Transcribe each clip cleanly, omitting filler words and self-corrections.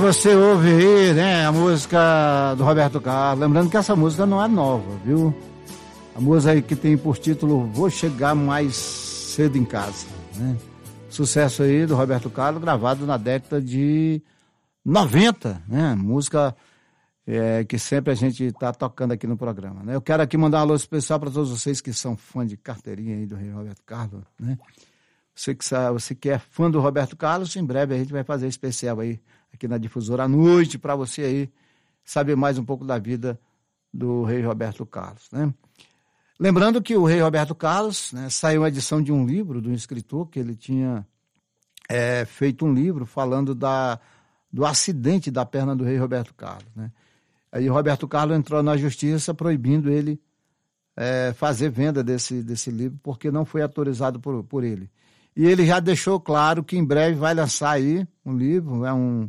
você ouve aí, né, a música do Roberto Carlos. Lembrando que essa música não é nova, viu? A música aí que tem por título Vou Chegar Mais Cedo em Casa, né? Sucesso aí do Roberto Carlos, gravado na década de 90, né? Música que sempre a gente está tocando aqui no programa, né? Eu quero aqui mandar um alô especial para todos vocês que são fãs de carteirinha aí do Rei Roberto Carlos, né? Você que é fã do Roberto Carlos, em breve a gente vai fazer especial aí aqui na Difusora à noite para você aí saber mais um pouco da vida do Rei Roberto Carlos, né? Lembrando que o Rei Roberto Carlos, né, saiu uma edição de um livro de um escritor que ele tinha feito um livro falando do acidente da perna do Rei Roberto Carlos, né? Aí o Roberto Carlos entrou na justiça proibindo ele fazer venda desse livro porque não foi autorizado por ele. E ele já deixou claro que em breve vai lançar aí um livro,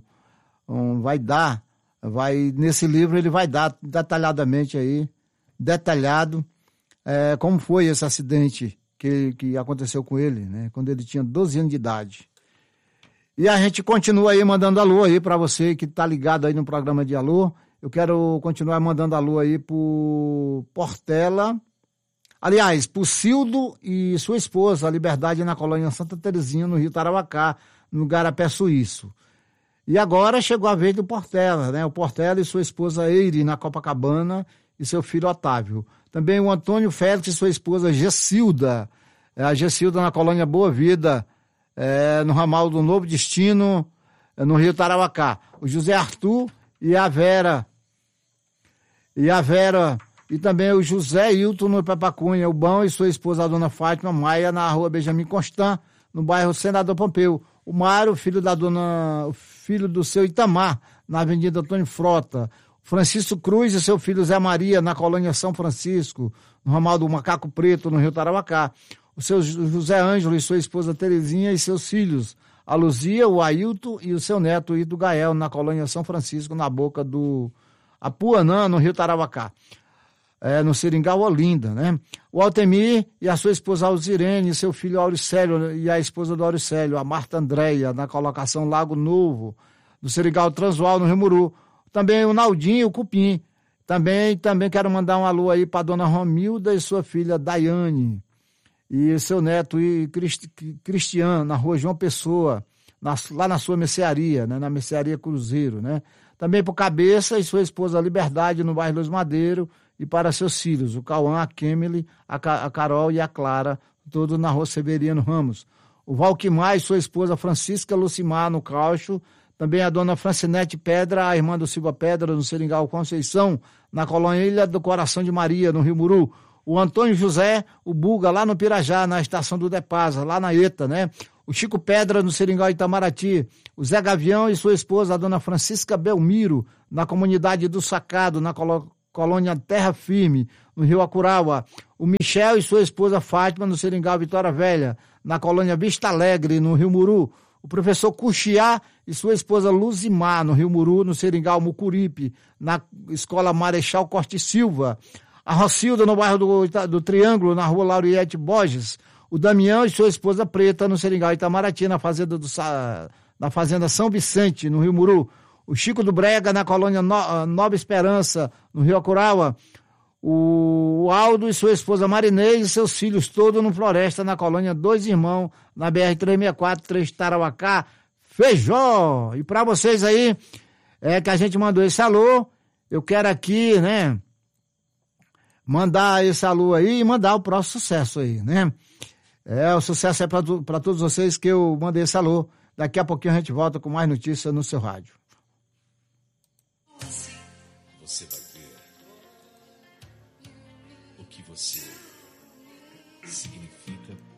nesse livro ele vai dar detalhadamente aí, detalhado, como foi esse acidente que aconteceu com ele, né, quando ele tinha 12 anos de idade. E a gente continua aí mandando alô aí para você que tá ligado aí no programa de alô. Eu quero continuar mandando alô aí pro Portela, aliás, pro Cildo e sua esposa, a Liberdade, na colônia Santa Terezinha, no Rio Tarauacá, no Garapé Suíço. E agora chegou a vez do Portela, né? O Portela e sua esposa Eire, na Copacabana, e seu filho Otávio. Também o Antônio Félix e sua esposa Gessilda, a Gessilda na colônia Boa Vida, no ramal do Novo Destino, no Rio Tarauacá. O José Arthur e a Vera, e também o José Hilton no Papacunha, o Bão e sua esposa, a dona Fátima Maia, na rua Benjamin Constant, no bairro Senador Pompeu. O Mário, filho do seu Itamar, na Avenida Antônio Frota. Francisco Cruz e seu filho Zé Maria, na colônia São Francisco, no ramal do Macaco Preto, no Rio Tarauacá. O seu José Ângelo e sua esposa Terezinha e seus filhos, a Luzia, o Ailton e o seu neto Ito Gael, na colônia São Francisco, na boca do Apuanã, no Rio Tarauacá. No Seringal, Olinda, né? O Altemir e a sua esposa Alzirene, seu filho Auricélio e a esposa do Auricélio, a Marta Andréia, na colocação Lago Novo, do Seringal Transvaal, no Rio Muru. Também o Naldinho e o Cupim. Também quero mandar um alô aí para dona Romilda e sua filha Daiane. E seu neto Cristiano, na rua João Pessoa, lá na sua mercearia, né? Na mercearia Cruzeiro, né? Também para o Cabeça e sua esposa Liberdade, no bairro Los Madeiro, e para seus filhos, o Cauã, a Kemily, a Carol e a Clara, todos na rua Severiano Ramos. O Valquimar e sua esposa Francisca Lucimar, no Caucho. Também a dona Francinete Pedra, a irmã do Silva Pedra, no Seringal Conceição, na colônia Ilha do Coração de Maria, no Rio Muru. O Antônio José, o Buga, lá no Pirajá, na estação do Depasa, lá na ETA, né? O Chico Pedra, no Seringal Itamaraty. O Zé Gavião e sua esposa, a dona Francisca Belmiro, na comunidade do Sacado, na colônia Terra Firme, no Rio Acuraua. O Michel e sua esposa Fátima, no Seringal Vitória Velha, na colônia Vista Alegre, no Rio Muru. O professor Cuxiá e sua esposa Luzimar, no Rio Muru, no Seringal Mucuripe, na escola Marechal Costa Silva. A Rocilda, no bairro do Triângulo, na rua Lauriette Borges. O Damião e sua esposa Preta, no Seringal Itamaraty, na fazenda São Vicente, no Rio Muru. O Chico do Brega, na colônia Nova Esperança, no Rio Acuraua. O Aldo e sua esposa Marinês e seus filhos todos no Floresta, na colônia Dois Irmãos, na BR-364, 3 Tarauacá, Feijó. E para vocês aí, que a gente mandou esse alô, eu quero aqui, né, mandar esse alô aí e mandar o próximo sucesso aí, né? O sucesso é para todos vocês que eu mandei esse alô. Daqui a pouquinho a gente volta com mais notícias no seu rádio. Você vai ver o que você significa